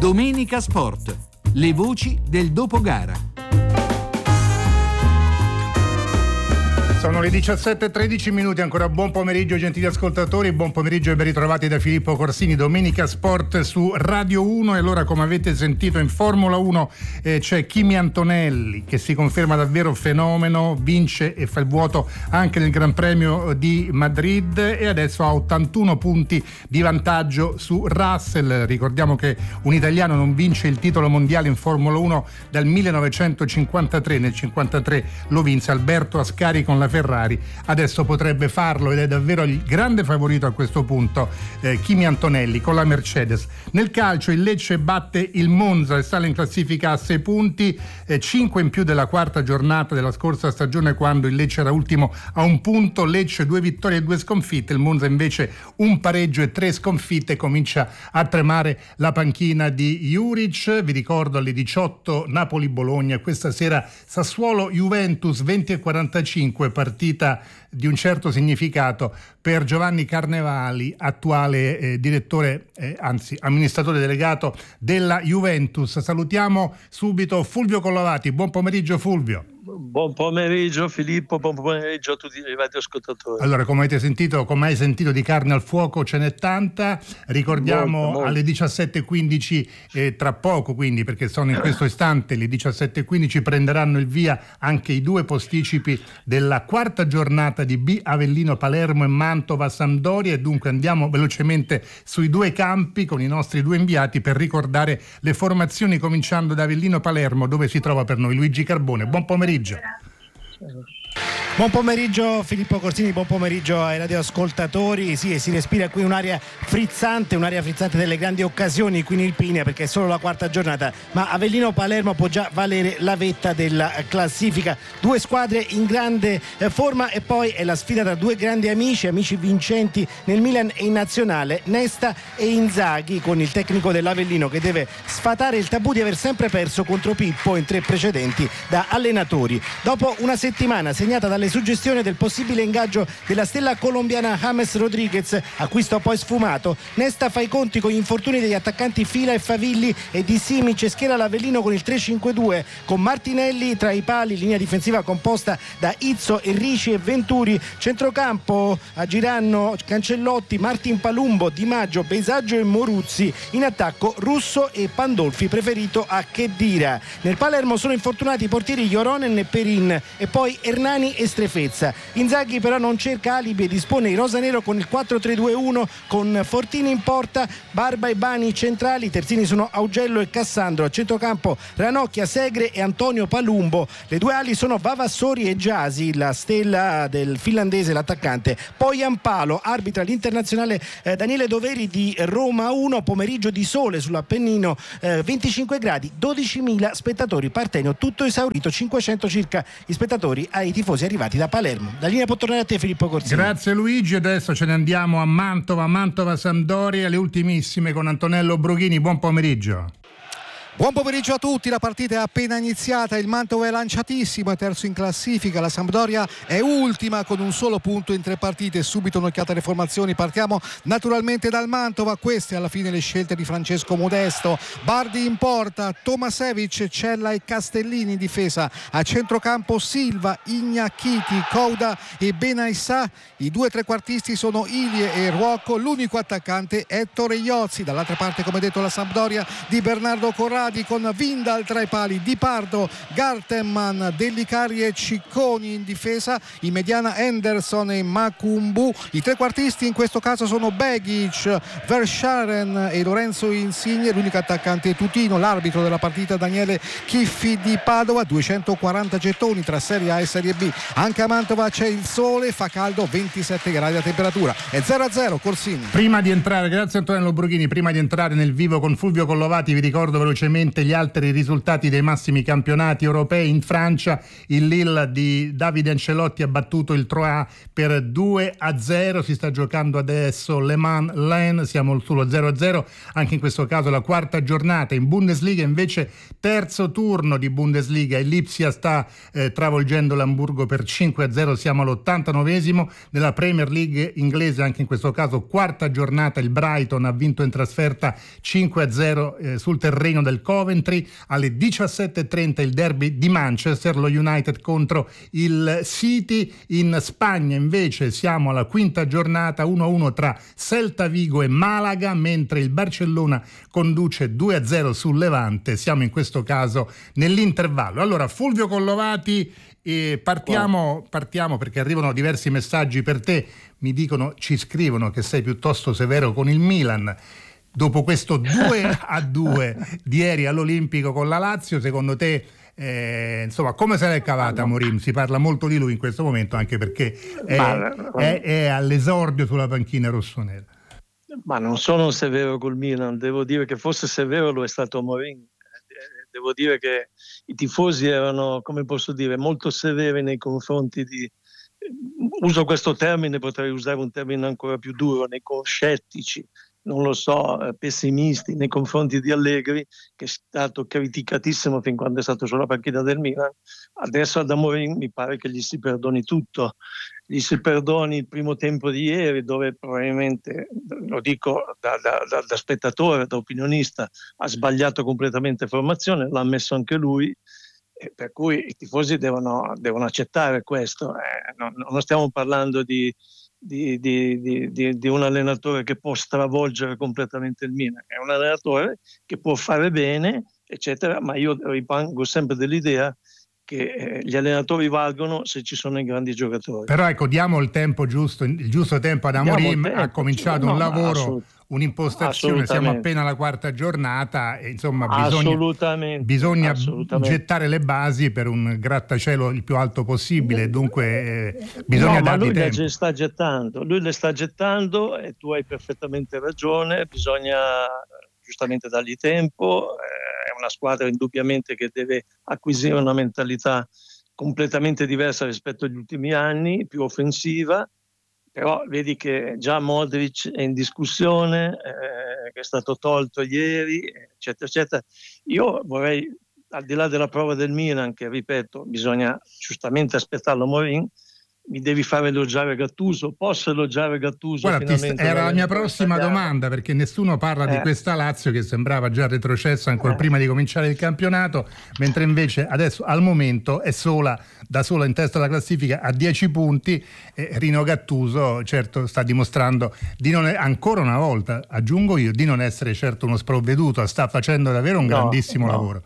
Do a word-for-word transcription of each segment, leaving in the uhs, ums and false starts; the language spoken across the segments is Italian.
Domenica Sport, le voci del dopogara. Sono le diciassette e tredici minuti, ancora buon pomeriggio gentili ascoltatori, buon pomeriggio e ben ritrovati da Filippo Corsini. Domenica Sport su Radio uno. E allora, come avete sentito, in Formula uno eh, c'è Kimi Antonelli che si conferma davvero fenomeno, vince e fa il vuoto anche nel Gran Premio di Madrid e adesso ha ottantuno punti di vantaggio su Russell. Ricordiamo che un italiano non vince il titolo mondiale in Formula uno dal millenovecentocinquantatré, nel cinquantatré lo vinse Alberto Ascari con la Ferrari, adesso potrebbe farlo ed è davvero il grande favorito a questo punto eh, Kimi Antonelli con la Mercedes. Nel calcio il Lecce batte il Monza e sale in classifica a sei punti, eh, cinque in più della quarta giornata della scorsa stagione quando il Lecce era ultimo a un punto. Lecce due vittorie e due sconfitte, il Monza invece un pareggio e tre sconfitte. Comincia a tremare la panchina di Juric. Vi ricordo alle diciotto Napoli-Bologna, questa sera Sassuolo-Juventus venti e quarantacinque, partita di un certo significato per Giovanni Carnevali, attuale eh, direttore, eh, anzi amministratore delegato della Juventus. Salutiamo subito Fulvio Collovati. Buon pomeriggio Fulvio. Buon pomeriggio Filippo, buon pomeriggio a tutti i radioascoltatori. Allora, come avete sentito, come hai sentito, di carne al fuoco ce n'è tanta. Ricordiamo molto, molto. Alle diciassette e quindici, eh, tra poco quindi, perché sono in questo istante le diciassette e quindici, prenderanno il via anche i due posticipi della quarta giornata di B Avellino Palermo e Mantova Sampdoria, e dunque andiamo velocemente sui due campi con i nostri due inviati per ricordare le formazioni, cominciando da Avellino Palermo, dove si trova per noi Luigi Carbone. Buon pomeriggio. Buon pomeriggio Filippo Corsini, buon pomeriggio ai radioascoltatori. Sì, e si respira qui un'aria frizzante, un'aria frizzante delle grandi occasioni qui in Irpinia, perché è solo la quarta giornata, ma Avellino Palermo può già valere la vetta della classifica. Due squadre in grande forma e poi è la sfida tra due grandi amici, amici vincenti nel Milan e in Nazionale, Nesta e Inzaghi, con il tecnico dell'Avellino che deve sfatare il tabù di aver sempre perso contro Pippo in tre precedenti da allenatori. Dopo una settimana segnata dalle suggestioni del possibile ingaggio della stella colombiana James Rodriguez, acquisto poi sfumato, Nesta fa i conti con gli infortuni degli attaccanti Fila e Favilli e di Simic, e schiera l'Avellino con il tre cinque due con Martinelli tra i pali, linea difensiva composta da Izzo, Enrici e Venturi, centrocampo agiranno Cancellotti, Martin Palumbo, Di Maggio, Pesaggio e Moruzzi, in attacco Russo e Pandolfi, preferito a Khedira. Nel Palermo sono infortunati i portieri Joronen e Perin e poi Hernani e Strefezza. Inzaghi però non cerca alibi e dispone i rosanero con il quattro tre due uno con Fortini in porta, Barba e Bani centrali, terzini sono Augello e Cassandro, a centrocampo Ranocchia, Segre e Antonio Palumbo, le due ali sono Vavassori e Giasi, la stella del finlandese l'attaccante, poi Ampalo, arbitra l'internazionale eh, Daniele Doveri di Roma uno. Pomeriggio di sole sull'Appennino, eh, venticinque gradi, dodicimila spettatori, Partenio tutto esaurito, cinquecento circa gli spettatori ai tifosi arrivati da Palermo. La linea può tornare a te Filippo Corsini. Grazie Luigi, adesso ce ne andiamo a Mantova, Mantova Sampdoria, le ultimissime con Antonello Brughini. Buon pomeriggio. Buon pomeriggio a tutti, la partita è appena iniziata, il Mantova è lanciatissimo, è terzo in classifica, la Sampdoria è ultima con un solo punto in tre partite. Subito un'occhiata alle formazioni, partiamo naturalmente dal Mantova, queste alla fine le scelte di Francesco Modesto. Bardi in porta, Tomasevic, Cella e Castellini in difesa, a centrocampo Silva, Ignacchiti, Couda e Benaissà, i due trequartisti sono Ilie e Ruocco, l'unico attaccante è Ettore Iozzi. Dall'altra parte, come detto, la Sampdoria di Bernardo Corradi con Vindal tra i pali, Di Pardo, Gartenman, Dellicari e Cicconi in difesa, in mediana Henderson e Macumbu. I trequartisti in questo caso sono Begic, Verscharen e Lorenzo Insigne, l'unico attaccante è Tutino, l'arbitro della partita Daniele Chiffi di Padova. Duecentoquaranta gettoni tra Serie A e Serie B. Anche a Mantova c'è il sole, fa caldo, ventisette gradi la temperatura, è zero a zero Corsini. Prima di entrare, grazie Antonello Brughini, prima di entrare nel vivo con Fulvio Collovati, vi ricordo velocemente velocemente gli altri risultati dei massimi campionati europei. In Francia il Lille di Davide Ancelotti ha battuto il Troyes per due a zero, si sta giocando adesso Le Mans Lens, siamo sullo zero a zero, anche in questo caso la quarta giornata. In Bundesliga invece terzo turno di Bundesliga, il Lipsia sta eh, travolgendo l'Amburgo per cinque a zero, siamo all'ottantanovesimo. Nella Premier League inglese anche in questo caso quarta giornata, il Brighton ha vinto in trasferta cinque a zero eh, sul terreno del Coventry. Alle diciassette e trenta il derby di Manchester, lo United contro il City. In Spagna invece siamo alla quinta giornata, uno a uno tra Celta Vigo e Malaga, mentre il Barcellona conduce due a zero sul Levante, siamo in questo caso nell'intervallo. Allora Fulvio Collovati, e partiamo, partiamo perché arrivano diversi messaggi per te, mi dicono, ci scrivono che sei piuttosto severo con il Milan. Dopo questo due a due di ieri all'Olimpico con la Lazio, secondo te eh, insomma come se l'è cavata Mourinho? Si parla molto di lui in questo momento, anche perché è, è, è all'esordio sulla panchina rossonera. Ma non sono severo col Milan, devo dire che forse severo lo è stato Mourinho. Devo dire che i tifosi erano, come posso dire, molto severi nei confronti di, uso questo termine, potrei usare un termine ancora più duro, nei scettici, non lo so, pessimisti nei confronti di Allegri, che è stato criticatissimo fin quando è stato sulla panchina del Milan. Adesso ad Amorim mi pare che gli si perdoni tutto, gli si perdoni il primo tempo di ieri, dove probabilmente, lo dico da, da, da, da spettatore, da opinionista, ha sbagliato completamente formazione, l'ha ammesso anche lui, e per cui i tifosi devono, devono accettare questo. Eh, non, non stiamo parlando di Di, di, di, di un allenatore che può stravolgere completamente il Milan, è un allenatore che può fare bene eccetera, ma io rimango sempre dell'idea che eh, gli allenatori valgono se ci sono i grandi giocatori. Però ecco, diamo il tempo giusto, il giusto tempo ad Amorim, ha cominciato no, un lavoro, assolut- un'impostazione, siamo appena alla quarta giornata e insomma bisogna, assolutamente, bisogna assolutamente. gettare le basi per un grattacielo il più alto possibile, dunque eh, bisogna no, dargli ma lui tempo. Le sta gettando, lui le sta gettando e tu hai perfettamente ragione, bisogna giustamente dargli tempo, eh, è una squadra indubbiamente che deve acquisire una mentalità completamente diversa rispetto agli ultimi anni, più offensiva. Però vedi che già Modric è in discussione, eh, che è stato tolto ieri, eccetera, eccetera. Io vorrei, al di là della prova del Milan, che ripeto, bisogna giustamente aspettarlo Mourinho, mi devi fare elogiare Gattuso. Posso elogiare Gattuso? Guarda, era la mia prossima domanda, perché nessuno parla eh. di questa Lazio che sembrava già retrocessa ancora eh. prima di cominciare il campionato, mentre invece adesso al momento è sola, da sola in testa alla classifica a dieci punti. E Rino Gattuso certo sta dimostrando di non, ancora una volta aggiungo io, di non essere certo uno sprovveduto, sta facendo davvero un no, grandissimo no. lavoro.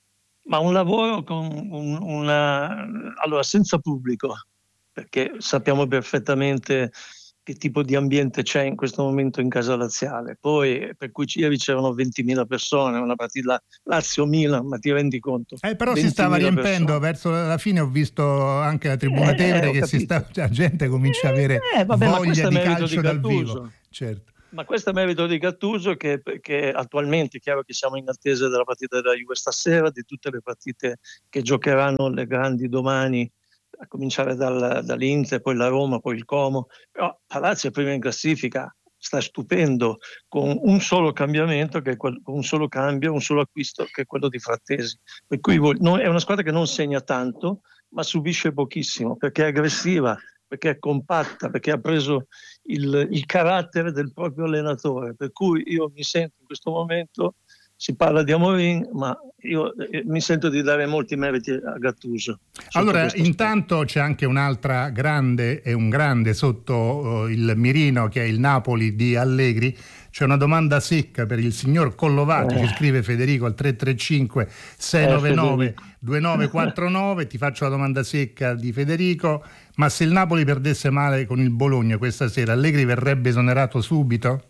Ma un lavoro con un, una allora senza pubblico, perché sappiamo perfettamente che tipo di ambiente c'è in questo momento in casa laziale. Poi, per cui ieri c'erano ventimila persone, una partita Lazio-Milan, ma ti rendi conto? Eh, però si stava riempendo, persone. Verso la fine ho visto anche la tribuna eh, Tevere che si sta, la gente comincia a avere eh, vabbè, voglia di calcio di dal vivo. Certo. Ma questo è merito di Gattuso, che, che attualmente è chiaro che siamo in attesa della partita della Juve stasera, di tutte le partite che giocheranno le grandi domani, a cominciare dal, dall'Inter, poi la Roma, poi il Como. Però la Lazio è prima in classifica, sta stupendo, con un solo cambiamento, che è quel, con un solo cambio, un solo acquisto, che è quello di Frattesi. Per cui non, è una squadra che non segna tanto, ma subisce pochissimo, perché è aggressiva, perché è compatta, perché ha preso il, il carattere del proprio allenatore. Per cui io mi sento in questo momento, si parla di Amorim, ma io eh, mi sento di dare molti meriti a Gattuso. Allora, intanto c'è anche un'altra grande e un grande sotto uh, il mirino, che è il Napoli di Allegri. C'è una domanda secca per il signor Collovati, eh. ci scrive Federico al tre tre cinque sei nove nove due nove quattro nove. Ti faccio la domanda secca di Federico: ma se il Napoli perdesse male con il Bologna questa sera, Allegri verrebbe esonerato subito?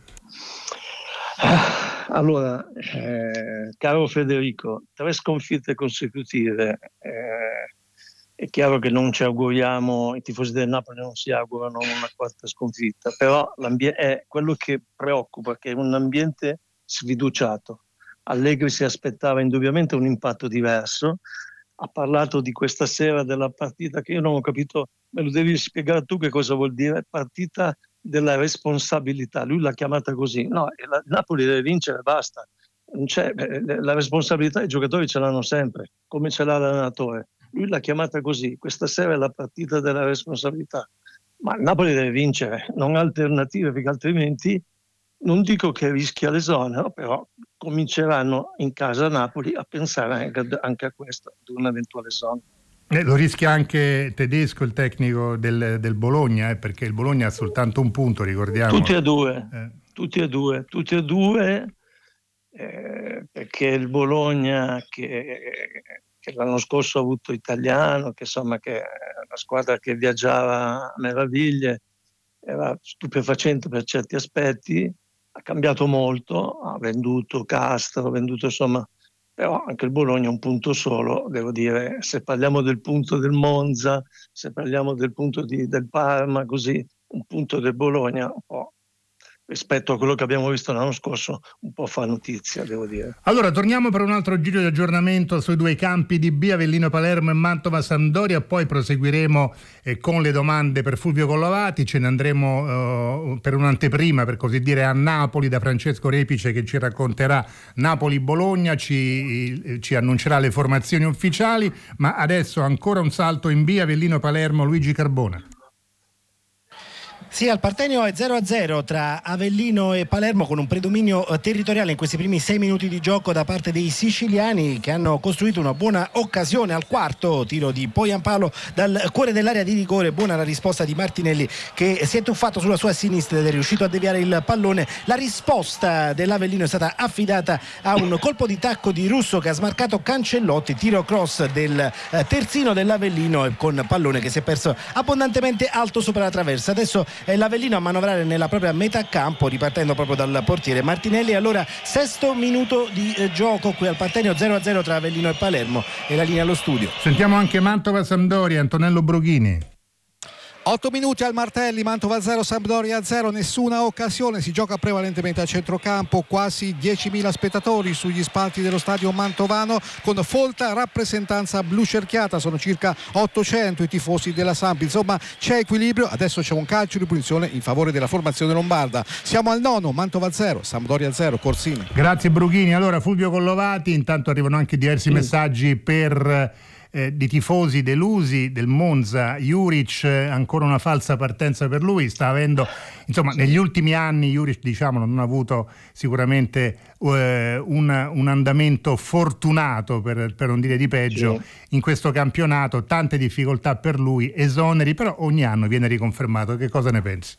Allora, eh, caro Federico, tre sconfitte consecutive, eh, è chiaro che non ci auguriamo, i tifosi del Napoli non si augurano una quarta sconfitta, però è quello che preoccupa, che è un ambiente sfiduciato. Allegri si aspettava indubbiamente un impatto diverso. Ha parlato di questa sera della partita che io non ho capito, me lo devi spiegare tu che cosa vuol dire partita della responsabilità. Lui l'ha chiamata così. No, il Napoli deve vincere, basta. Non c'è, la responsabilità i giocatori ce l'hanno sempre, come ce l'ha l'allenatore. Lui l'ha chiamata così. Questa sera è la partita della responsabilità. Ma il Napoli deve vincere, non ha alternative, perché altrimenti non dico che rischia l'esonero, però cominceranno in casa a Napoli a pensare anche, anche a questo, ad un eventuale esonero. Eh, lo rischia anche Tedesco, il tecnico del, del Bologna, eh, perché il Bologna ha soltanto un punto, ricordiamo. Tutti e due, eh. tutti e due, tutti e due, eh, perché il Bologna che, che l'anno scorso ha avuto Italiano, che insomma che è una squadra che viaggiava a meraviglie, era stupefacente per certi aspetti, ha cambiato molto, ha venduto Castro, ha venduto insomma, però anche il Bologna è un punto solo, devo dire, se parliamo del punto del Monza, se parliamo del punto di, del Parma, così, un punto del Bologna un po', rispetto a quello che abbiamo visto l'anno scorso, un po' fa notizia, devo dire. Allora, torniamo per un altro giro di aggiornamento sui due campi di B, Avellino Palermo e Mantova Sampdoria, poi proseguiremo eh, con le domande per Fulvio Collovati, ce ne andremo eh, per un'anteprima, per così dire, a Napoli da Francesco Repice, che ci racconterà Napoli-Bologna, ci, eh, ci annuncerà le formazioni ufficiali, ma adesso ancora un salto in B, Avellino Palermo, Luigi Carbona. Sì, al Partenio è zero a zero tra Avellino e Palermo, con un predominio territoriale in questi primi sei minuti di gioco da parte dei siciliani, che hanno costruito una buona occasione al quarto tiro di Poyampalo dal cuore dell'area di rigore. Buona la risposta di Martinelli, che si è tuffato sulla sua sinistra ed è riuscito a deviare il pallone. La risposta dell'Avellino è stata affidata a un colpo di tacco di Russo che ha smarcato Cancellotti, tiro cross del terzino dell'Avellino con pallone che si è perso abbondantemente alto sopra la traversa. Adesso è l'Avellino a manovrare nella propria metà campo, ripartendo proprio dal portiere Martinelli. Allora, sesto minuto di eh, gioco qui al Partenio, zero a zero tra Avellino e Palermo, e la linea allo studio. Sentiamo anche Mantova Sampdoria, Antonello Brughini. otto minuti al Martelli, Mantova zero, Sampdoria zero, nessuna occasione, si gioca prevalentemente a centrocampo, quasi diecimila spettatori sugli spalti dello stadio mantovano, con folta rappresentanza blu cerchiata, sono circa ottocento i tifosi della Samp, insomma c'è equilibrio. Adesso c'è un calcio di punizione in favore della formazione lombarda. Siamo al nono, Mantova zero, Sampdoria zero, Corsini. Grazie Brughini. Allora Fulvio Collovati, intanto arrivano anche diversi messaggi per Eh, di tifosi delusi del Monza. Juric, eh, ancora una falsa partenza per lui, sta avendo, insomma, negli ultimi anni Juric, diciamo, non ha avuto sicuramente eh, un, un andamento fortunato, per, per non dire di peggio, sì, in questo campionato, tante difficoltà per lui, esoneri, però ogni anno viene riconfermato. Che cosa ne pensi?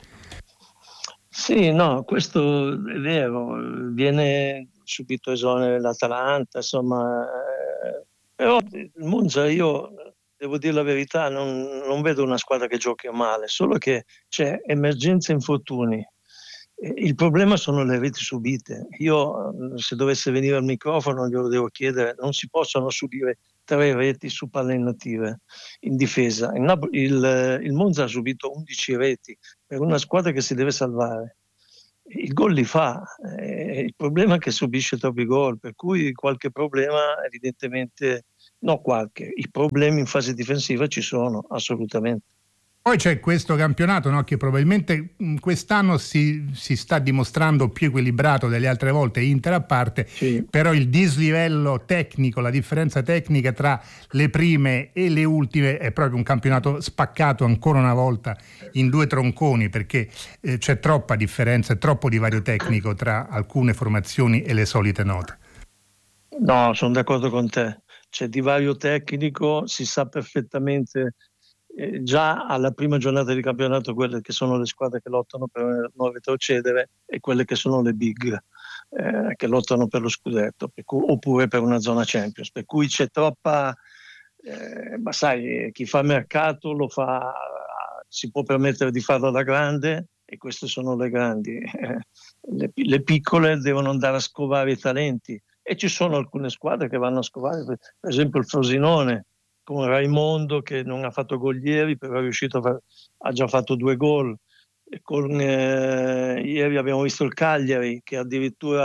Sì, no, questo è vero, viene subito esonero l'Atalanta, insomma, eh, però il Monza, io devo dire la verità, non, non vedo una squadra che giochi male, solo che c'è emergenza infortuni. Il problema sono le reti subite. Io, se dovesse venire al microfono, glielo devo chiedere, non si possono subire tre reti su palle native in difesa. Il, il, il Monza ha subito undici reti per una squadra che si deve salvare. Il gol li fa, eh, il problema è che subisce troppi gol, per cui qualche problema evidentemente, no qualche, i problemi in fase difensiva ci sono assolutamente. Poi c'è questo campionato, no, che probabilmente quest'anno si, si sta dimostrando più equilibrato delle altre volte, Inter a parte, sì, però il dislivello tecnico, la differenza tecnica tra le prime e le ultime è proprio un campionato spaccato ancora una volta in due tronconi, perché eh, c'è troppa differenza, troppo divario tecnico tra alcune formazioni e le solite note. No, sono d'accordo con te, c'è divario tecnico, si sa perfettamente Eh, già alla prima giornata di campionato quelle che sono le squadre che lottano per non retrocedere e quelle che sono le big eh, che lottano per lo scudetto, per cui, oppure per una zona Champions, per cui c'è troppa eh, ma sai, chi fa mercato lo fa, si può permettere di farlo alla grande, e queste sono le grandi. eh, le, le piccole devono andare a scovare i talenti, e ci sono alcune squadre che vanno a scovare, per, per esempio il Frosinone con Raimondo, che non ha fatto gol ieri, però è riuscito a far, ha già fatto due gol. E con, eh, ieri abbiamo visto il Cagliari, che addirittura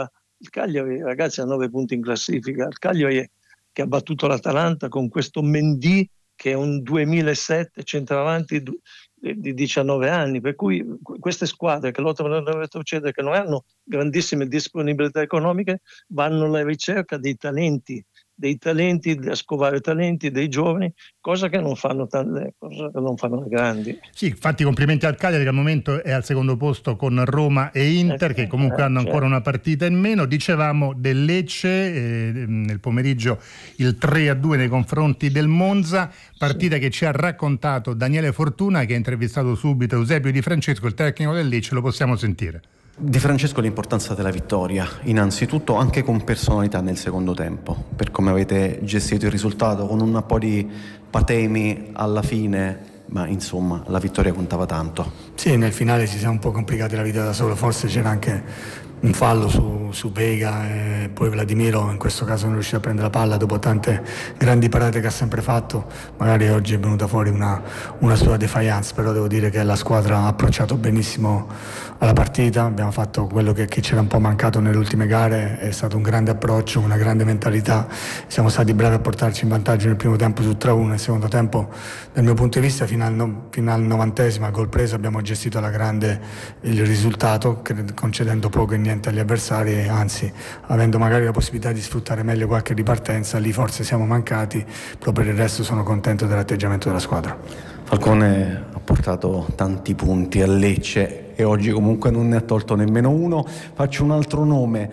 Il Cagliari, ragazzi, ha nove punti in classifica. Il Cagliari che ha battuto l'Atalanta con questo Mendy che è un duemilasette centravanti di diciannove anni, per cui queste squadre che lottano nel retrocedere, che non hanno grandissime disponibilità economiche, vanno alla ricerca dei talenti, dei talenti, a scovare talenti dei giovani, cosa che non fanno tante, cosa che non fanno le grandi. Sì, infatti complimenti al Cagliari che al momento è al secondo posto con Roma e Inter, eh, che comunque eh, hanno certo. ancora una partita in meno. Dicevamo del Lecce eh, nel pomeriggio il tre a due nei confronti del Monza, partita sì. che ci ha raccontato Daniele Fortuna, che ha intervistato subito Eusebio Di Francesco, il tecnico del Lecce. Lo possiamo sentire. Di Francesco l'importanza della vittoria, innanzitutto anche con personalità nel secondo tempo, per come avete gestito il risultato, con un po' di patemi alla fine, ma insomma la vittoria contava tanto. Sì, nel finale ci siamo un po' complicati la vita da solo, forse c'era anche un fallo su, su Vega e poi Vladimiro in questo caso non è riuscito a prendere la palla dopo tante grandi parate che ha sempre fatto. Magari oggi è venuta fuori una, una sua defiance, però devo dire che la squadra ha approcciato benissimo alla partita, abbiamo fatto quello che, che c'era un po' mancato nelle ultime gare, è stato un grande approccio, una grande mentalità, siamo stati bravi a portarci in vantaggio nel primo tempo su tre a uno, nel secondo tempo dal mio punto di vista fino al, no, fino al novantesimo, al gol preso, abbiamo gestito alla grande il risultato, concedendo poco e niente agli avversari, anzi avendo magari la possibilità di sfruttare meglio qualche ripartenza, lì forse siamo mancati, però per il resto sono contento dell'atteggiamento della squadra. Falcone ha portato tanti punti a Lecce e oggi comunque non ne ha tolto nemmeno uno. Faccio un altro nome,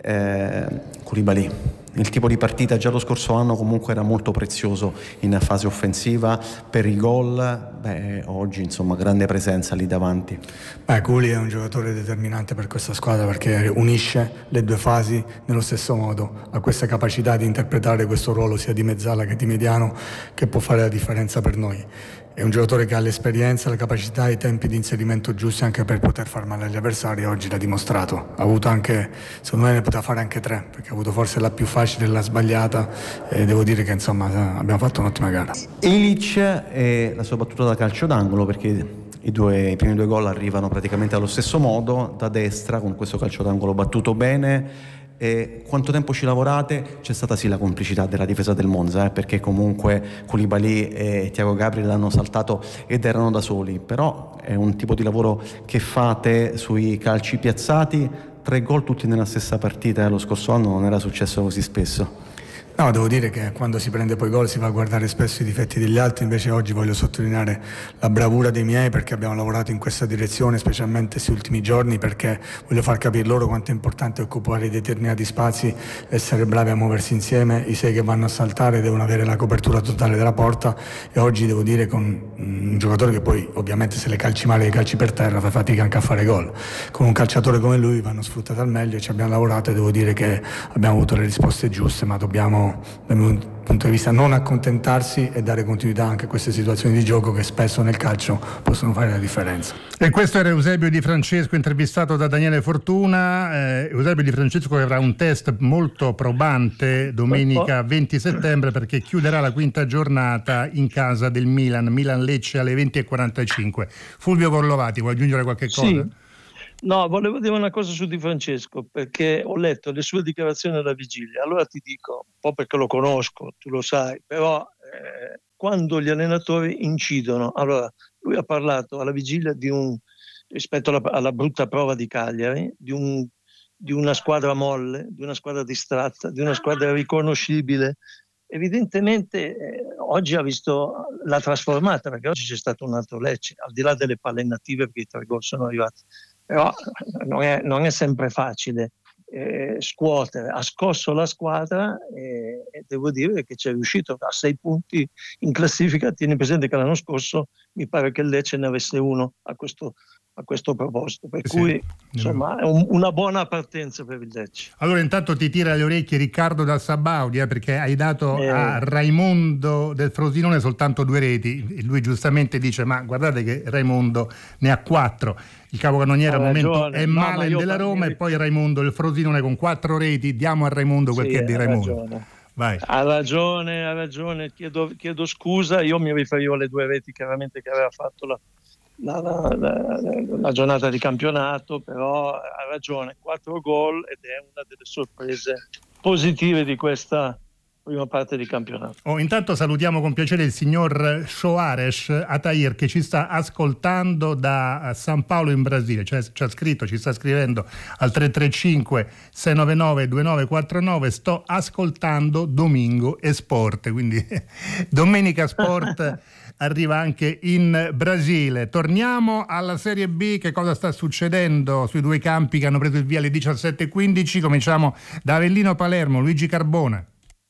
eh, Koulibaly. Il tipo di partita già lo scorso anno comunque era molto prezioso in fase offensiva per i gol, beh, oggi insomma grande presenza lì davanti. Beh, Koulibaly è un giocatore determinante per questa squadra perché unisce le due fasi nello stesso modo, ha questa capacità di interpretare questo ruolo sia di mezzala che di mediano che può fare la differenza per noi. È un giocatore che ha l'esperienza, la capacità e i tempi di inserimento giusti anche per poter far male agli avversari, oggi l'ha dimostrato. Ha avuto anche, secondo me ne poteva fare anche tre, perché ha avuto forse la più facile e la sbagliata e devo dire che insomma abbiamo fatto un'ottima gara. Ilic e la sua battuta da calcio d'angolo, perché i, due, i primi due gol arrivano praticamente allo stesso modo, da destra con questo calcio d'angolo battuto bene. E quanto tempo ci lavorate? C'è stata sì la complicità della difesa del Monza, eh, perché comunque Koulibaly e Thiago Gabriel hanno saltato ed erano da soli, però è un tipo di lavoro che fate sui calci piazzati. Tre gol tutti nella stessa partita, eh, lo scorso anno non era successo così spesso. No, devo dire che quando si prende poi gol si va a guardare spesso i difetti degli altri, invece oggi voglio sottolineare la bravura dei miei perché abbiamo lavorato in questa direzione, specialmente questi ultimi giorni, perché voglio far capire loro quanto è importante occupare determinati spazi, essere bravi a muoversi insieme, i sei che vanno a saltare devono avere la copertura totale della porta e oggi devo dire con un giocatore che poi ovviamente se le calci male, le calci per terra, fa fatica anche a fare gol, con un calciatore come lui vanno sfruttati al meglio e ci abbiamo lavorato e devo dire che abbiamo avuto le risposte giuste, ma dobbiamo dal mio punto di vista non accontentarsi e dare continuità anche a queste situazioni di gioco che spesso nel calcio possono fare la differenza. E questo era Eusebio Di Francesco intervistato da Daniele Fortuna. eh, Eusebio Di Francesco avrà un test molto probante domenica venti settembre perché chiuderà la quinta giornata in casa del Milan, Milan-Lecce alle venti e quarantacinque. Fulvio Corlovati, vuoi aggiungere qualche cosa? Sì. No, volevo dire una cosa su Di Francesco, perché ho letto le sue dichiarazioni alla vigilia. Allora ti dico, un po' perché lo conosco, tu lo sai, però eh, quando gli allenatori incidono, allora lui ha parlato alla vigilia di un, rispetto alla, alla brutta prova di Cagliari, di, un, di una squadra molle, di una squadra distratta, di una squadra riconoscibile. Evidentemente eh, oggi ha visto la trasformata, perché oggi c'è stato un altro Lecce, al di là delle palle native perché i tre gol sono arrivati. Però non è, non è sempre facile eh, scuotere. Ha scosso la squadra e, e devo dire che ci è riuscito a sei punti in classifica. Tieni presente che l'anno scorso mi pare che il Lecce ne avesse uno a questo, a questo proposito, per sì, cui insomma è un, una buona partenza per il Lecce. Allora intanto ti tira le orecchie Riccardo Dal Sabaudia eh, perché hai dato eh. a Raimondo del Frosinone soltanto due reti e lui giustamente dice ma guardate che Raimondo ne ha quattro. Il capocannoniere al momento è no, Malen della Roma e poi Raimondo del Frosinone con quattro reti. Diamo a Raimondo quel sì, che è di Raimondo. Ragione. Vai. Ha ragione, ha ragione. Chiedo, chiedo scusa, io mi riferivo alle due reti chiaramente che aveva fatto la, la, la, la, la giornata di campionato, però ha ragione, quattro gol ed è una delle sorprese positive di questa prima parte di campionato. Oh, intanto salutiamo con piacere il signor Soares Atair che ci sta ascoltando da San Paolo in Brasile, cioè, ci ha scritto, ci sta scrivendo al tre tre cinque sei nove nove due nove quattro nove: sto ascoltando Domingo e Sport, quindi Domenica Sport arriva anche in Brasile. Torniamo alla Serie B, che cosa sta succedendo sui due campi che hanno preso il via alle diciassette e quindici. Cominciamo da Avellino Palermo, Luigi Carbone.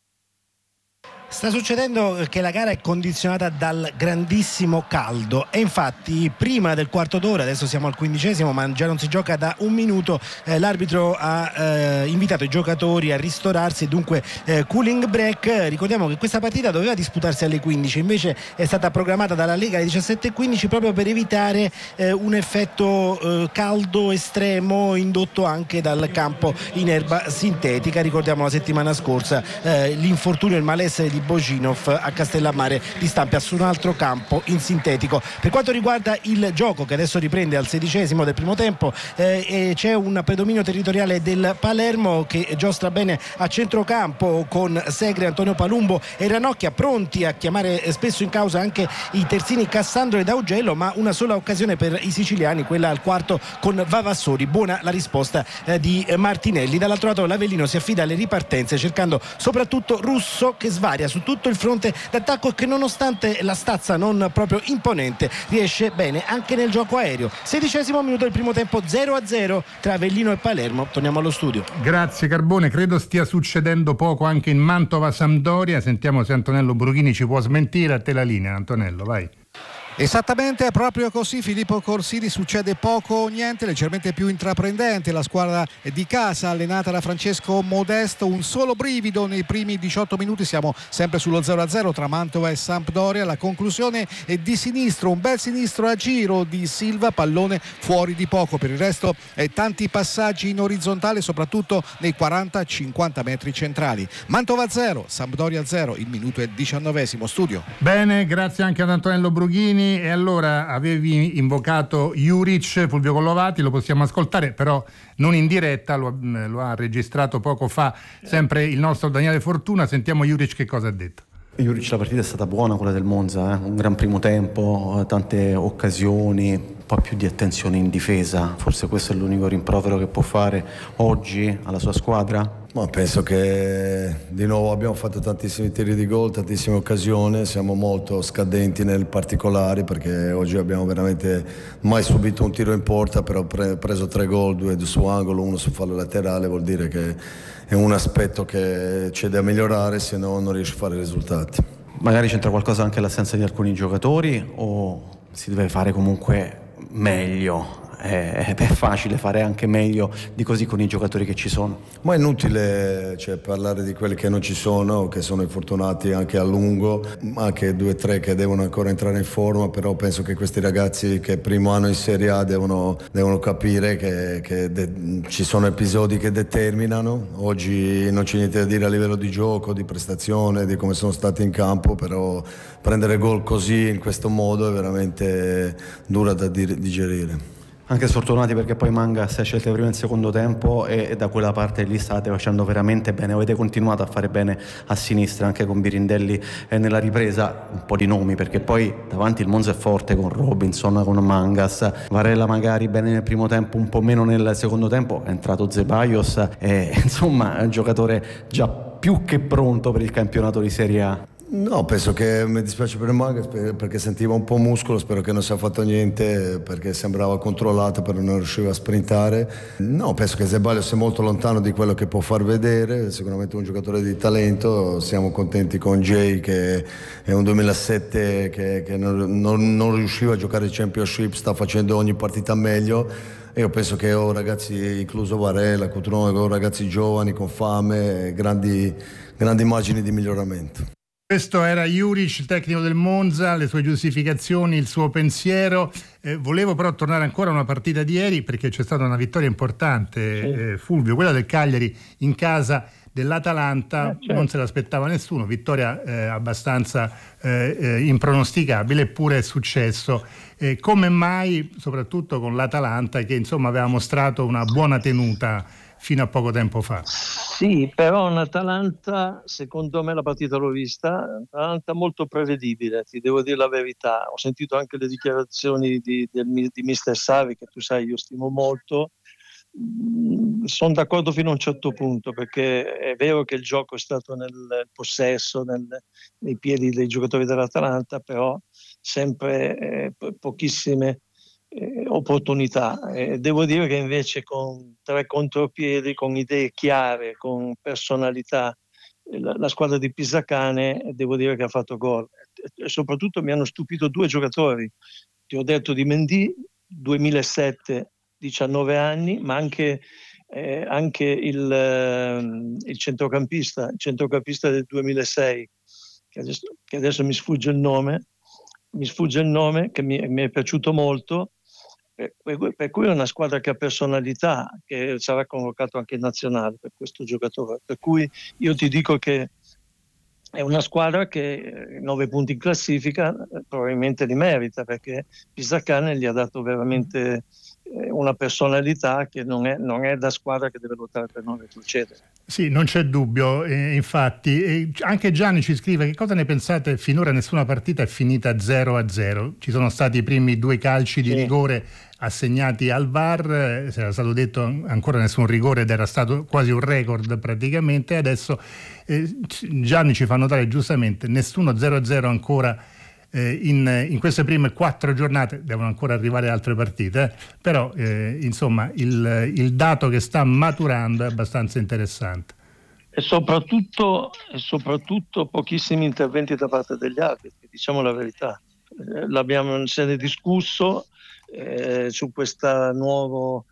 Sta succedendo che la gara è condizionata dal grandissimo caldo e infatti prima del quarto d'ora, adesso siamo al quindicesimo ma già non si gioca da un minuto, eh, l'arbitro ha eh, invitato i giocatori a ristorarsi, dunque eh, cooling break. Ricordiamo che questa partita doveva disputarsi alle quindici, invece è stata programmata dalla Lega alle diciassette e quindici proprio per evitare eh, un effetto eh, caldo estremo indotto anche dal campo in erba sintetica. Ricordiamo la settimana scorsa eh, l'infortunio e il malessere di Boginov a Castellammare di Stampa su un altro campo in sintetico. Per quanto riguarda il gioco, che adesso riprende al sedicesimo del primo tempo, eh, e c'è un predominio territoriale del Palermo che giostra bene a centrocampo con Segre, Antonio Palumbo e Ranocchia, pronti a chiamare spesso in causa anche i terzini Cassandro ed Augello, ma una sola occasione per i siciliani, quella al quarto con Vavassori. Buona la risposta eh, di Martinelli. Dall'altro lato l'Avellino si affida alle ripartenze cercando soprattutto Russo, che svaria su tutto il fronte d'attacco e che nonostante la stazza non proprio imponente riesce bene anche nel gioco aereo. Sedicesimo minuto del primo tempo, zero a zero tra Avellino e Palermo. Torniamo allo studio. Grazie Carbone, credo stia succedendo poco anche in Mantova Sampdoria. Sentiamo se Antonello Brughini ci può smentire. A te la linea, Antonello, vai. Esattamente, proprio così Filippo Corsini, succede poco o niente, leggermente più intraprendente la squadra di casa allenata da Francesco Modesto, un solo brivido nei primi diciotto minuti, siamo sempre sullo zero a zero tra Mantova e Sampdoria. La conclusione è di sinistro, un bel sinistro a giro di Silva, pallone fuori di poco, per il resto eh, tanti passaggi in orizzontale soprattutto nei quaranta cinquanta metri centrali. Mantova zero, Sampdoria zero, il minuto è diciannovesimo. Studio. Bene, grazie anche ad Antonello Brughini. E allora avevi invocato Juric, Fulvio Collovati, lo possiamo ascoltare però non in diretta, lo, lo ha registrato poco fa sempre il nostro Daniele Fortuna. Sentiamo Juric che cosa ha detto. Juric, la partita è stata buona, quella del Monza, eh? Un gran primo tempo, tante occasioni, un po' più di attenzione in difesa, forse questo è l'unico rimprovero che può fare oggi alla sua squadra. Ma penso che di nuovo abbiamo fatto tantissimi tiri di gol, tantissime occasioni, siamo molto scadenti nel particolare perché oggi abbiamo veramente mai subito un tiro in porta, però pre- preso tre gol, due su angolo, uno su fallo laterale, vuol dire che è un aspetto che c'è da migliorare, se no non riesce a fare risultati. Magari c'entra qualcosa anche l'assenza di alcuni giocatori o si deve fare comunque meglio? È, è facile fare anche meglio di così con i giocatori che ci sono. Ma è inutile cioè, parlare di quelli che non ci sono, che sono infortunati anche a lungo, anche due o tre che devono ancora entrare in forma, però penso che questi ragazzi che primo anno in Serie A devono, devono capire che, che de- ci sono episodi che determinano. Oggi non c'è niente da dire a livello di gioco, di prestazione, di come sono stati in campo, però prendere gol così in questo modo è veramente dura da dir- digerire. Anche sfortunati perché poi Mangas ha scelto prima e il secondo tempo e, e da quella parte lì state facendo veramente bene, avete continuato a fare bene a sinistra anche con Birindelli e nella ripresa un po' di nomi perché poi davanti il Monza è forte con Robinson, con Mangas, Varela magari bene nel primo tempo, un po' meno nel secondo tempo, è entrato Zeballos e insomma è un giocatore già più che pronto per il campionato di Serie A. No, penso che mi dispiace per Mangas perché sentiva un po' muscolo, spero che non sia fatto niente perché sembrava controllato però non riusciva a sprintare. No, penso che Zeballos sia molto lontano di quello che può far vedere, sicuramente un giocatore di talento, siamo contenti con Jay che è un duemilasette che, che non, non, non riusciva a giocare il Championship, sta facendo ogni partita meglio. E io penso che ho ragazzi, incluso Varela, Coutronne, ho ragazzi giovani con fame, grandi, grandi margini di miglioramento. Questo era Juric, il tecnico del Monza, le sue giustificazioni, il suo pensiero. Eh, volevo però tornare ancora a una partita di ieri, perché c'è stata una vittoria importante, sì. eh, Fulvio, quella del Cagliari in casa dell'Atalanta. Eh, certo. Non se l'aspettava nessuno, vittoria eh, abbastanza eh, eh, impronosticabile, eppure è successo. Eh, come mai, soprattutto con l'Atalanta, che insomma aveva mostrato una buona tenuta fino a poco tempo fa? Sì, però un'Atalanta, secondo me la partita l'ho vista, un'Atalanta molto prevedibile, ti devo dire la verità. Ho sentito anche le dichiarazioni di, di, di mister Sarri, che tu sai io stimo molto. Sono d'accordo fino a un certo punto, perché è vero che il gioco è stato nel possesso, nel, nei piedi dei giocatori dell'Atalanta, però sempre eh, pochissime eh, opportunità. Eh, devo dire che invece con tre contropiedi, con idee chiare, con personalità, eh, la, la squadra di Pisacane, devo dire che ha fatto gol. E soprattutto mi hanno stupito due giocatori. Ti ho detto di Mendy, duemilasette, diciannove anni, ma anche, eh, anche il, eh, il centrocampista, il centrocampista del duemilasei, che adesso, che adesso mi sfugge il nome, mi sfugge il nome, che mi, mi è piaciuto molto, per, per, per cui è una squadra che ha personalità, che sarà convocato anche in nazionale per questo giocatore, per cui io ti dico che è una squadra che nove punti in classifica probabilmente li merita, perché Pisacane gli ha dato veramente una personalità che non è, non è da squadra che deve lottare per non retrocedere. Sì, non c'è dubbio, eh, infatti. E anche Gianni ci scrive: che cosa ne pensate? Finora nessuna partita è finita zero a zero. Ci sono stati i primi due calci di sì. rigore assegnati al V A R, eh, era stato detto ancora nessun rigore ed era stato quasi un record praticamente. Adesso eh, Gianni ci fa notare giustamente nessuno zero a zero ancora eh, in, in queste prime quattro giornate. Devono ancora arrivare altre partite, eh? Però eh, insomma il, il dato che sta maturando è abbastanza interessante. E soprattutto, e soprattutto pochissimi interventi da parte degli arbitri, diciamo la verità. Eh, l'abbiamo se ne discusso eh, su questa nuova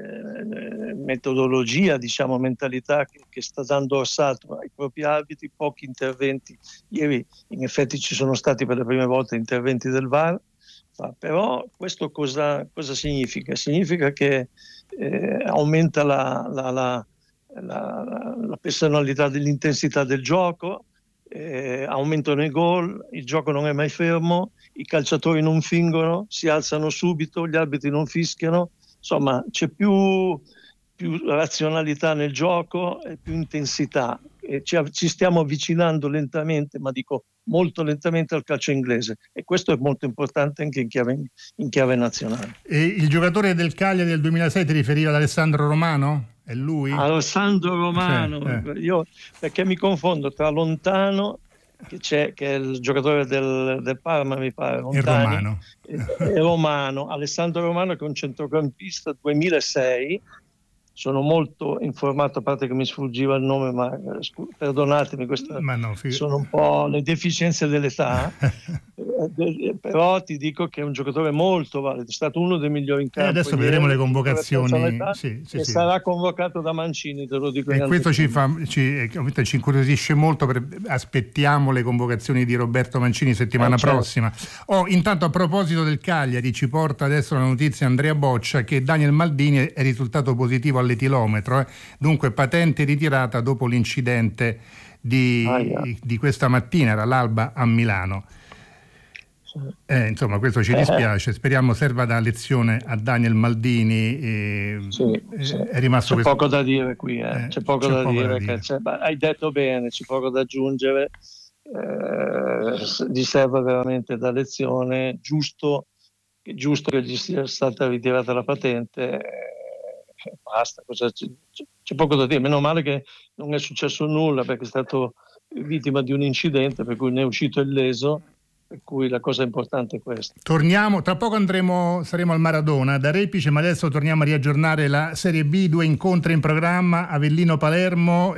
eh, metodologia, diciamo mentalità che, che sta dando assalto ai propri arbitri, pochi interventi. Ieri in effetti ci sono stati per le prime volte interventi del V A R, ma però questo cosa, cosa significa? Significa che eh, aumenta la, la, la La, la personalità dell'intensità del gioco, eh, aumentano i gol, il gioco non è mai fermo, i calciatori non fingono, si alzano subito, gli arbitri non fischiano, insomma c'è più, più razionalità nel gioco e più intensità. E ci, ci stiamo avvicinando lentamente, ma dico molto lentamente, al calcio inglese, e questo è molto importante anche in chiave, in chiave nazionale. E il giocatore del Cagliari del duemilasei ti riferiva ad Alessandro Romano? È lui? Alessandro Romano, eh, eh. Io perché mi confondo tra Lontano, che c'è, che è il giocatore del, del Parma, mi pare, Lontani, e Romano. E, e Romano. Alessandro Romano, che è un centrocampista duemilasei. Sono molto informato, a parte che mi sfuggiva il nome, ma scu- perdonatemi, queste ma no, fig- sono un po' le deficienze dell'età. eh, però ti dico che è un giocatore molto valido, è stato uno dei migliori in campo. E adesso vedremo le convocazioni. Sì, sì, e sì. Sarà convocato da Mancini, te lo dico. E questo ci, fa, ci, ci incuriosisce molto, per, aspettiamo le convocazioni di Roberto Mancini settimana eh, prossima. Certo. Oh, intanto, a proposito del Cagliari, ci porta adesso la notizia Andrea Boccia che Daniel Maldini è risultato positivo all'etilometro, eh. Dunque patente ritirata dopo l'incidente di, ah, yeah. di questa mattina, era l'Alba a Milano. Eh, insomma, questo ci dispiace, speriamo serva da lezione a Daniel Maldini. Eh, sì, sì. È rimasto c'è questo... poco da dire qui, eh. c'è poco, c'è da, poco dire da dire, che c'è... hai detto bene, c'è poco da aggiungere, eh, gli serve veramente da lezione, giusto, giusto che gli sia stata ritirata la patente, eh, basta, cosa c'è, c'è poco da dire, meno male che non è successo nulla, perché è stato vittima di un incidente per cui ne è uscito illeso. Per cui la cosa importante è questa. Torniamo, tra poco andremo, saremo al Maradona da Repice, ma adesso torniamo a riaggiornare la Serie B, due incontri in programma, Avellino-Palermo